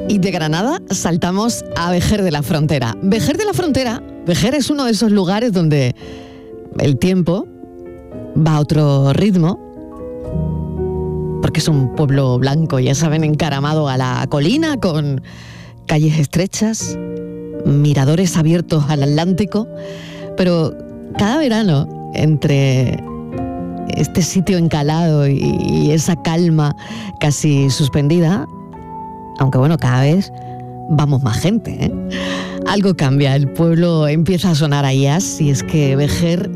Y de Granada saltamos a Vejer de la Frontera. Vejer de la Frontera, Vejer es uno de esos lugares donde el tiempo va a otro ritmo, porque es un pueblo blanco, ya saben, encaramado a la colina, con calles estrechas, miradores abiertos al Atlántico, pero cada verano, entre este sitio encalado y esa calma casi suspendida, aunque bueno, cada vez vamos más gente, ¿eh? Algo cambia, el pueblo empieza a sonar a jazz, y es que Vejer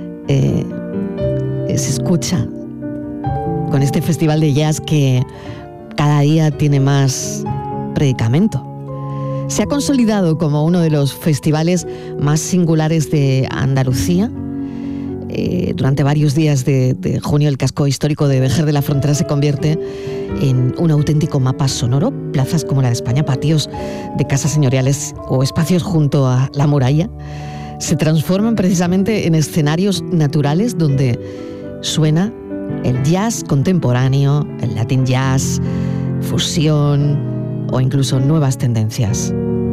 se escucha con este festival de jazz que cada día tiene más predicamento. Se ha consolidado como uno de los festivales más singulares de Andalucía. Durante varios días de junio, el casco histórico de Vejer de la Frontera se convierte en un auténtico mapa sonoro. Plazas como la de España, patios de casas señoriales o espacios junto a la muralla se transforman precisamente en escenarios naturales donde suena el jazz contemporáneo, el latin jazz, fusión o incluso nuevas tendencias.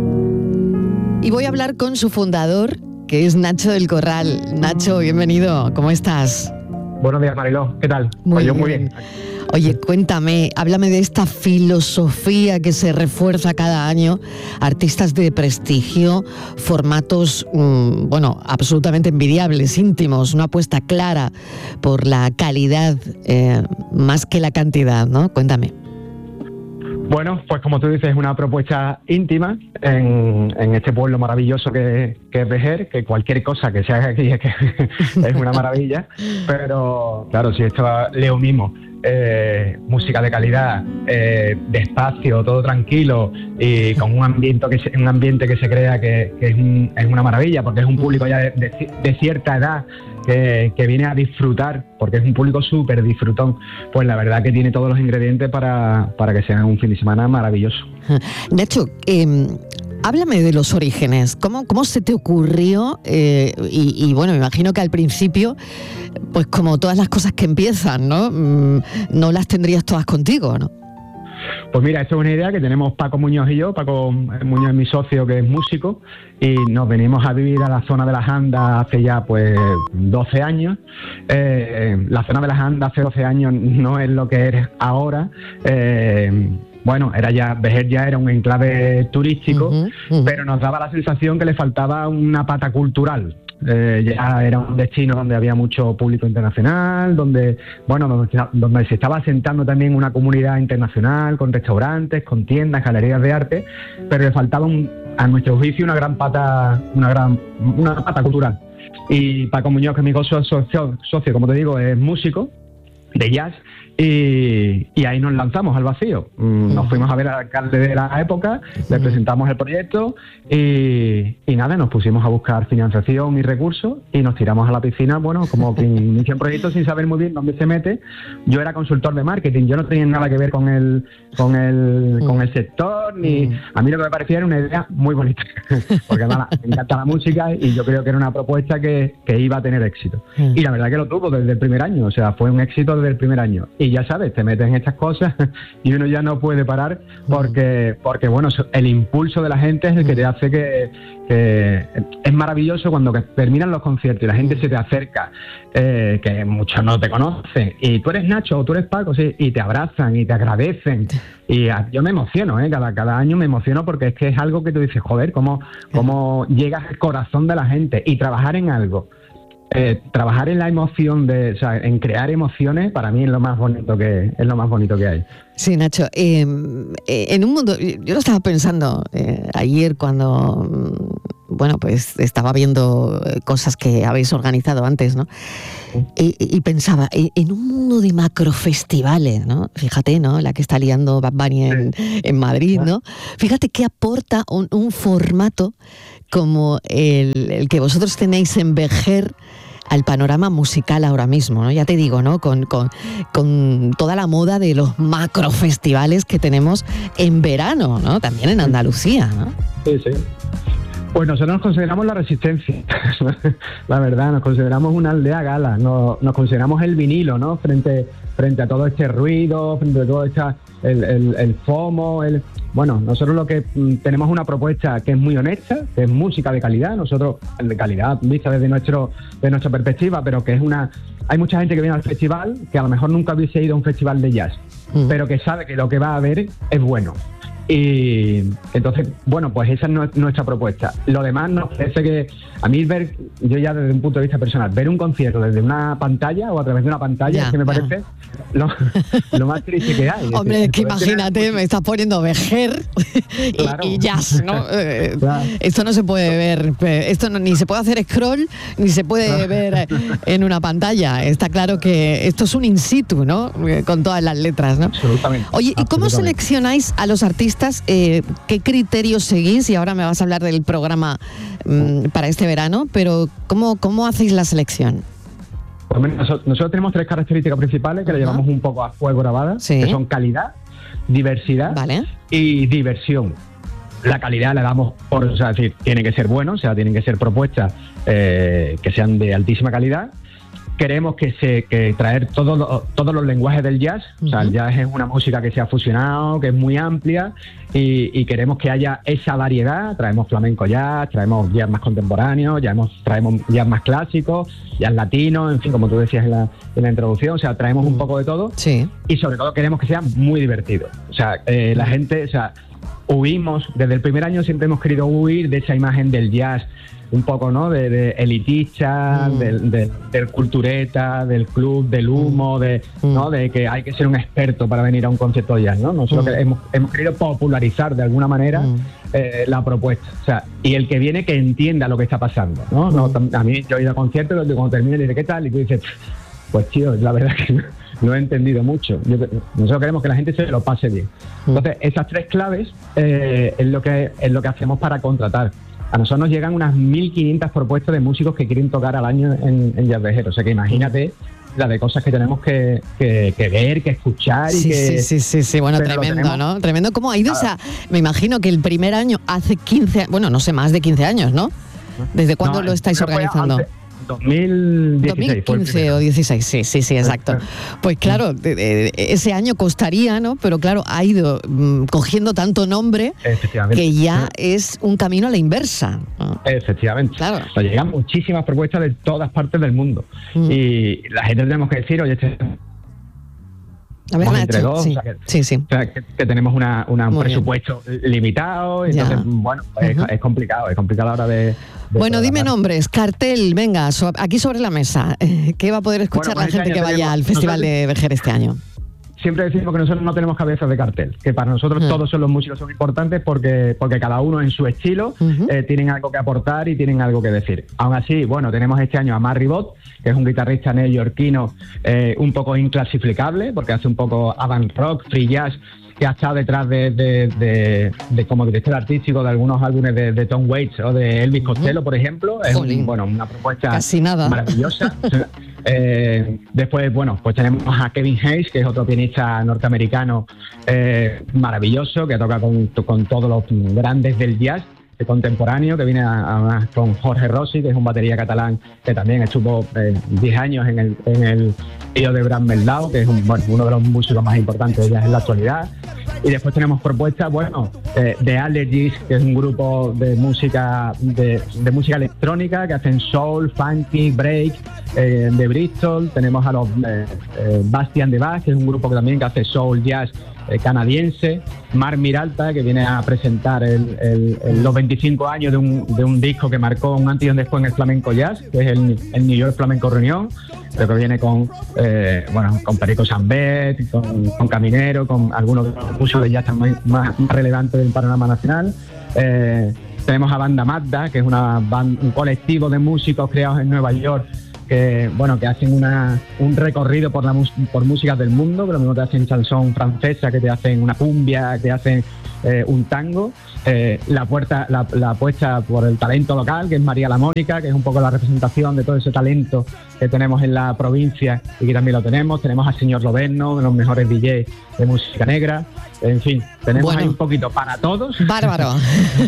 Y voy a hablar con su fundador, que es Nacho del Corral. Nacho, bienvenido, ¿cómo estás? Buenos días, Mariló, ¿qué tal? Muy bien. Oye, cuéntame, háblame de esta filosofía que se refuerza cada año, artistas de prestigio, formatos, absolutamente envidiables, íntimos, una apuesta clara por la calidad más que la cantidad, ¿no? Cuéntame. Bueno, pues como tú dices, es una propuesta íntima en este pueblo maravilloso que es Vejer, que cualquier cosa que se haga aquí es una maravilla, pero claro, si esto leo mismo, música de calidad, despacio, todo tranquilo y con un ambiente que se crea que es una maravilla, porque es un público ya de cierta edad que viene a disfrutar, porque es un público súper disfrutón. Pues la verdad que tiene todos los ingredientes para que sea un fin de semana maravilloso. Nacho, háblame de los orígenes. ¿Cómo se te ocurrió? Y bueno, me imagino que al principio, pues como todas las cosas que empiezan, ¿no? No las tendrías todas contigo, ¿no? Pues mira, esto es una idea que tenemos Paco Muñoz y yo. Paco Muñoz es mi socio, que es músico, y nos venimos a vivir a la zona de las Andas hace ya pues 12 años. La zona de las Andas hace 12 años no es lo que es ahora. Vejer ya era un enclave turístico, pero nos daba la sensación que le faltaba una pata cultural. Ya era un destino donde había mucho público internacional, donde se estaba asentando también una comunidad internacional, con restaurantes, con tiendas, galerías de arte, pero le faltaba a nuestro juicio una pata cultural. Y Paco Muñoz, que es mi socio, como te digo, es músico de jazz, y ahí nos lanzamos al vacío. Nos fuimos a ver al alcalde de la época, le presentamos el proyecto y nada, nos pusimos a buscar financiación y recursos y nos tiramos a la piscina, como quien inicia un proyecto sin saber muy bien dónde se mete. Yo era consultor de marketing, yo no tenía nada que ver con el sector, ni a mí lo que me parecía era una idea muy bonita, porque me encanta la música y yo creo que era una propuesta que iba a tener éxito. Y la verdad que lo tuvo desde el primer año, o sea, fue un éxito desde el primer año. Y ya sabes, te metes en estas cosas y uno ya no puede parar porque el impulso de la gente es el que te hace que es maravilloso cuando terminan los conciertos y la gente se te acerca, que muchos no te conocen, y tú eres Nacho o tú eres Paco, sí, y te abrazan y te agradecen. Y yo me emociono, cada año me emociono, porque es que es algo que tú dices, joder, cómo llegas al corazón de la gente. Y trabajar en algo, trabajar en la emoción, en crear emociones, para mí es lo más bonito que hay. Sí, Nacho, en un mundo, yo lo estaba pensando ayer cuando pues estaba viendo cosas que habéis organizado antes, ¿no? Y pensaba, en un mundo de macrofestivales, ¿no? Fíjate, ¿no? La que está liando Bad Bunny en Madrid, ¿no? Fíjate qué aporta un formato como el que vosotros tenéis en Vejer al panorama musical ahora mismo, ¿no? Ya te digo, ¿no? Con toda la moda de los macrofestivales que tenemos en verano, ¿no? También en Andalucía, ¿no? Sí. Pues nosotros nos consideramos la resistencia, la verdad, nos consideramos una aldea gala, nos consideramos el vinilo, ¿no? Frente a todo este ruido, frente a todo el FOMO, bueno, nosotros lo que tenemos una propuesta que es muy honesta, que es música de calidad, nosotros de calidad vista desde nuestra perspectiva, pero que hay mucha gente que viene al festival que a lo mejor nunca hubiese ido a un festival de jazz, pero que sabe que lo que va a ver es bueno. Y entonces, bueno, pues esa es nuestra propuesta. Lo demás nos parece que a mí yo ya desde un punto de vista personal, ver un concierto desde una pantalla o a través de una pantalla, es que me parece lo más triste que hay. Hombre, es que imagínate, me estás poniendo Vejer y jazz, ¿no? Claro. Esto no se puede ver, esto ni se puede hacer scroll, ni se puede ver en una pantalla. Está claro que esto es un in situ, ¿no? Con todas las letras, ¿no? Absolutamente. Oye, ¿y cómo seleccionáis a los artistas? ¿Qué criterios seguís? Y ahora me vas a hablar del programa para este verano, pero ¿cómo hacéis la selección? Pues nosotros tenemos 3 características principales que le llevamos un poco a fuego grabadas, que son calidad, diversidad y diversión. La calidad la damos es decir, tiene que ser bueno, o sea, tienen que ser propuestas que sean de altísima calidad. Queremos que traer todos los lenguajes del jazz, o sea, el jazz es una música que se ha fusionado, que es muy amplia y queremos que haya esa variedad. Traemos flamenco jazz, traemos jazz más contemporáneo, traemos jazz más clásico, jazz latino, en fin, como tú decías en la introducción, o sea, traemos un poco de todo y sobre todo queremos que sea muy divertido. O sea, la gente, o sea, huimos, desde el primer año siempre hemos querido huir de esa imagen del jazz un poco, ¿no? De elitista, del cultureta, del club, del humo, ¿no? De que hay que ser un experto para venir a un concierto de jazz, ¿no? Nosotros hemos querido popularizar de alguna manera la propuesta, o sea, y el que viene que entienda lo que está pasando, ¿no? A mí yo he ido a conciertos donde cuando termina dice, ¿qué tal? Y tú dices, pues tío, la verdad es que no he entendido mucho. Nosotros queremos que la gente se lo pase bien. Entonces, esas 3 claves es lo que hacemos para contratar. A nosotros nos llegan unas 1.500 propuestas de músicos que quieren tocar al año en Jazz Viajero. O sea que imagínate la de cosas que tenemos que ver, que escuchar y Sí. Bueno, tremendo, ¿no? Tremendo. ¿Cómo ha ido? O sea, me imagino que el primer año hace 15, bueno, no sé, más de 15 años, ¿no? ¿Desde cuándo lo estáis organizando? 2015 o 16, sí, exacto. Pues claro, ese año costaría, ¿no? Pero claro, ha ido cogiendo tanto nombre que ya es un camino a la inversa, ¿no? Efectivamente. Claro. Nos llegan muchísimas propuestas de todas partes del mundo. Y la gente tenemos que decir, oye, a ver, entre dos, sí. O sea, que tenemos un presupuesto limitado, entonces, bueno, es complicado a la hora de bueno, dime nombres, cartel, venga, aquí sobre la mesa, ¿qué va a poder escuchar la gente que vaya al Festival de Vejer este año? Siempre decimos que nosotros no tenemos cabezas de cartel, que para nosotros todos los músicos son importantes porque cada uno en su estilo tienen algo que aportar y tienen algo que decir. Aún así, bueno, tenemos este año a Matt Ribot, que es un guitarrista neoyorquino un poco inclasificable, porque hace un poco avant rock, free jazz, que ha estado detrás de como director artístico de algunos álbumes de Tom Waits o de Elvis Costello, por ejemplo. Es una propuesta casi nada maravillosa. Después, bueno, pues tenemos a Kevin Hayes, que es otro pianista norteamericano maravilloso, que toca con todos los grandes del jazz contemporáneo, que viene además con Jorge Rossi, que es un batería catalán que también estuvo 10 años en el trío de Bram Meldau, que es uno de los músicos más importantes de jazz en la actualidad. Y después tenemos propuestas, de Allergies, que es un grupo de música música electrónica que hacen soul, funky, break, de Bristol. Tenemos a los Bastian de Bach, que es un grupo que también hace soul, jazz canadiense. Mar Miralta, que viene a presentar los 25 años de un disco que marcó un antes y un después en el flamenco jazz, que es el New York Flamenco Reunión, pero que viene con Perico Sambet, con Caminero, con algunos de los músicos de jazz más relevantes del panorama nacional. Tenemos a Banda Magda, que es un colectivo de músicos creados en Nueva York, que hacen un recorrido por músicas del mundo, pero mismo te hacen chanson francesa, que te hacen una cumbia, que te hacen un tango. La apuesta por el talento local, que es María la Mónica, que es un poco la representación de todo ese talento que tenemos en la provincia y que también lo tenemos. Tenemos al señor Loberno, de los mejores DJs de música negra. en fin, tenemos ahí un poquito para todos. Bárbaro.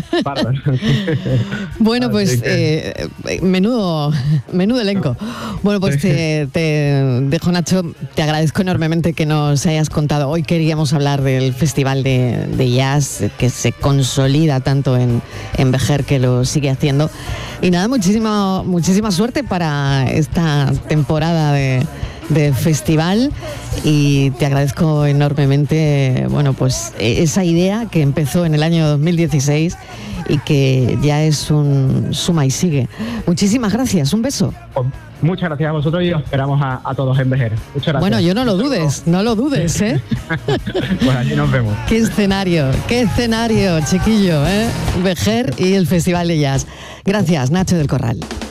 Bueno, pues menudo elenco. Bueno, pues te dejo, Nacho, te agradezco enormemente que nos hayas contado. Hoy queríamos hablar del Festival de Jazz, que se consolida tanto en Vejer, que lo sigue haciendo. Y nada, muchísima suerte para esta temporada de festival, y te agradezco enormemente, bueno, pues esa idea que empezó en el año 2016 y que ya es un suma y sigue. Muchísimas gracias, un beso. Muchas gracias a vosotros y os esperamos a todos en Vejer. Muchas gracias. Bueno, yo no lo dudes, ¿eh? Pues allí nos vemos. Qué escenario, chiquillo, ¿eh? Vejer y el Festival de Jazz. Gracias, Nacho del Corral.